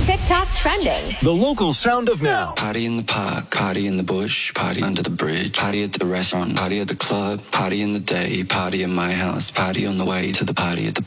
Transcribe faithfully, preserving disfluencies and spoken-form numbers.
TikTok trending. The local sound of now. Party in the park, party in the bush, party under the bridge, party at the restaurant, party at the club, party in the day, party in my house, party on the way to the party at the